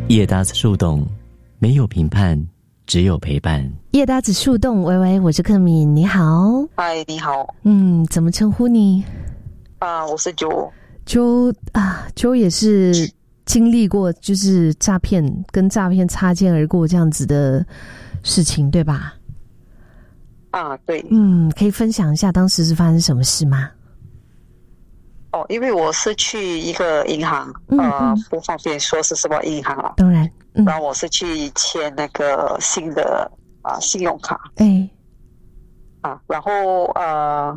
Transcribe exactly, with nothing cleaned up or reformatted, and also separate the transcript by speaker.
Speaker 1: 叶搭子树洞，没有评判，只有陪伴。
Speaker 2: 叶搭子树洞，喂喂，我是克敏，你好。
Speaker 3: 嗨，你好。
Speaker 2: 嗯，怎么称呼你？
Speaker 3: 啊，我是九。
Speaker 2: 九啊，九也是经历过就是诈骗跟诈骗擦肩而过这样子的事情，对吧？
Speaker 3: 啊，对。
Speaker 2: 嗯，可以分享一下当时是发生什么事吗？
Speaker 3: 哦，因为我是去一个银行，
Speaker 2: 嗯
Speaker 3: 呃，
Speaker 2: 嗯
Speaker 3: 不方便说是什么银行了。
Speaker 2: 当然，嗯，
Speaker 3: 然后我是去签那个新的啊信用卡
Speaker 2: 哎，
Speaker 3: 啊，然后呃